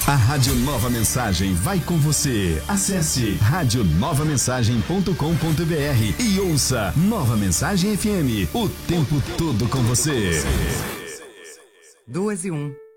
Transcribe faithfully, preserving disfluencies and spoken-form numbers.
A Rádio Nova Mensagem vai com você. Acesse rádio nova mensagem ponto com ponto br e ouça Nova Mensagem F M, o tempo todo com você. Duas e um.